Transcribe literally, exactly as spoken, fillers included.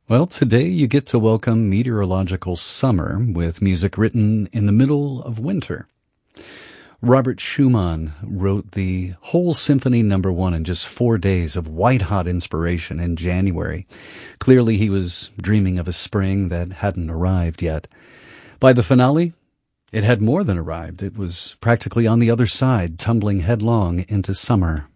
Well, today you get to welcome meteorological summer with music written in the middle of winter. Robert Schumann wrote the whole Symphony Number One in just four days of white-hot inspiration in January. Clearly he was dreaming of a spring that hadn't arrived yet. By the finale, it had more than arrived. It was practically on the other side, tumbling headlong into summer.